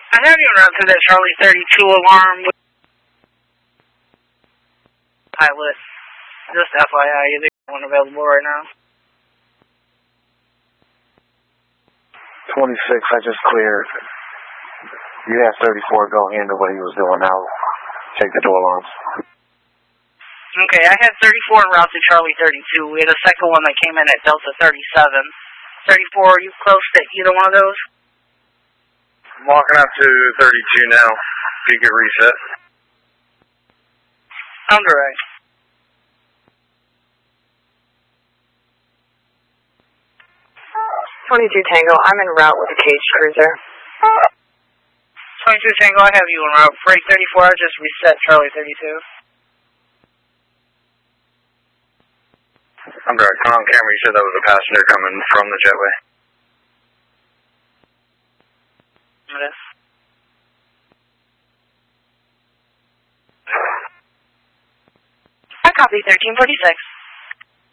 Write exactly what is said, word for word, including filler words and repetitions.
I have you around to that Charlie thirty-two alarm with pilot. Just F Y I, you think one available right now? twenty-six, I just cleared. You have thirty-four, go handle what he was doing now. Check the door alarms. Okay, I had thirty-four en route to Charlie thirty-two. We had a second one that came in at Delta thirty-seven. thirty-four, are you close to either one of those? I'm walking up to thirty-two now. If you could reset. I'm direct. twenty-two Tango, I'm en route with a cage cruiser. twenty-two Tango, I have you en route. Freight thirty-four, I just reset Charlie thirty-two. I'm direct. On camera, you said that was a passenger coming from the jetway. It is. I copy thirteen forty-six.